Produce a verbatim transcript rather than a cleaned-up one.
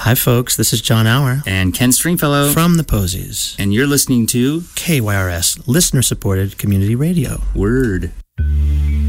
Hi, folks. This is John Auer. And Ken Stringfellow. From the Posies. And you're listening to K Y R S, listener-supported community radio. Word.